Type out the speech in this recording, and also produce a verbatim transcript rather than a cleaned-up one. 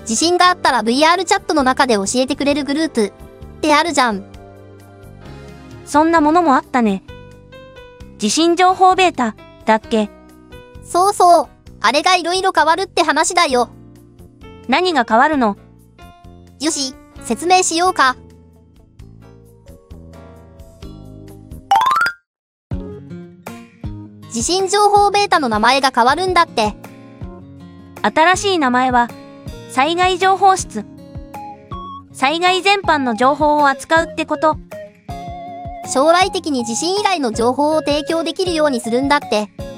地震があったら ブイアール チャットの中で教えてくれるグループってあるじゃん。 そんなものもあったね。地震情報ベータだっけ？ そうそう。あれがいろいろ変わるって話だよ。 何が変わるの？ よし、説明しようか。地震情報ベータの名前が変わるんだって。 新しい名前は、災害情報室。災害全般の情報を扱うってこと。 将来的に地震以外の情報を提供できるようにするんだって。